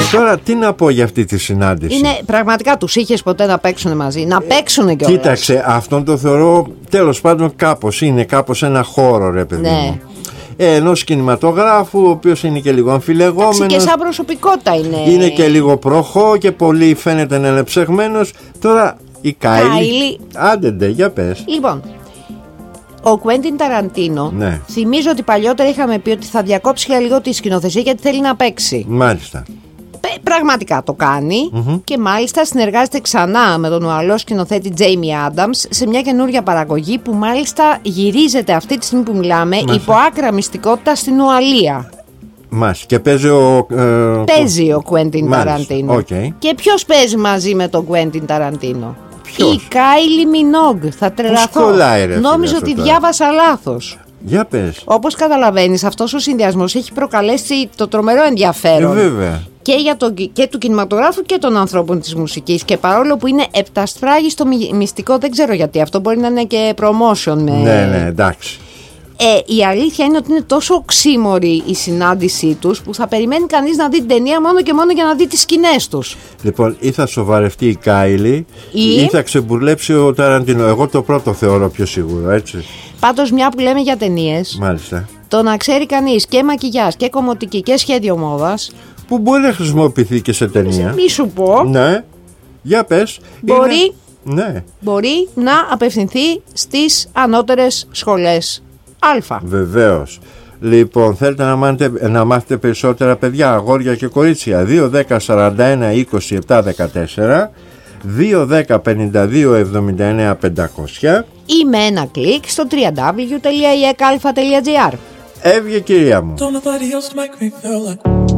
Τώρα τι να πω για αυτή τη συνάντηση. Είναι πραγματικά, τους είχες ποτέ να παίξουν μαζί? Να παίξουν κιόλας. Κοίταξε, αυτόν το θεωρώ τέλος πάντων κάπως ένα χώρο, ρε παιδί μου. Ενός κινηματογράφου, ο οποίος είναι και λίγο αμφιλεγόμενος. Και σαν προσωπικότητα είναι. Είναι και λίγο προχώ και πολύ φαίνεται να είναι ψεγμένος. Τώρα η Κάιλι. Άντε, για πες. Λοιπόν, ο Κουέντιν Ταραντίνο, θυμίζω ότι παλιότερα είχαμε πει ότι θα διακόψει για λίγο τη σκηνοθεσία γιατί θέλει να παίξει. Μάλιστα. Πραγματικά το κάνει και μάλιστα συνεργάζεται ξανά με τον ουαλό σκηνοθέτη Τζέιμι Άνταμς σε μια καινούρια παραγωγή που μάλιστα γυρίζεται αυτή τη στιγμή που μιλάμε υπό άκρα μυστικότητα στην Ουαλία. Και παίζει ο Κουέντιν Ταραντίνο. Και ποιος παίζει μαζί με τον Κουέντιν Ταραντίνο? Η Κάιλι Μινόγκ. Θα τρελαθώ. Νόμιζα ότι διάβασα λάθος. Για πες. Όπως καταλαβαίνεις, αυτός ο συνδυασμός έχει προκαλέσει το τρομερό ενδιαφέρον. Βέβαια. Και του κινηματογράφου και των ανθρώπων της μουσικής. Και παρόλο που είναι επταστράγιστο μυστικό, δεν ξέρω γιατί. Αυτό μπορεί να είναι και promotion. Ναι, εντάξει. Η αλήθεια είναι ότι είναι τόσο οξύμορη η συνάντησή τους που θα περιμένει κανείς να δει την ταινία μόνο και μόνο για να δει τις σκηνές τους. Λοιπόν, ή θα σοβαρευτεί η Κάιλι ή θα ξεμπουρλέψει ο Ταραντίνο. Εγώ το πρώτο θεωρώ πιο σίγουρο, έτσι. Πάντως, μια που λέμε για ταινίες, μάλιστα, το να ξέρει κανείς και μακιγιάζ και κομμωτική και σχέδιο μόδας, που μπορεί να χρησιμοποιηθεί και σε ταινία. Μη σου πω. Ναι, για πες. Μπορεί να απευθυνθεί στις ανώτερες σχολές Α. Βεβαίως. Λοιπόν, θέλετε να μάθετε περισσότερα, παιδιά, αγόρια και κορίτσια? 2, 10, 41, 20, 7, 14, 2, 10, 52, 79, 500 ή με ένα κλικ στο www.ekalfa.gr. Έβγε, κυρία μου.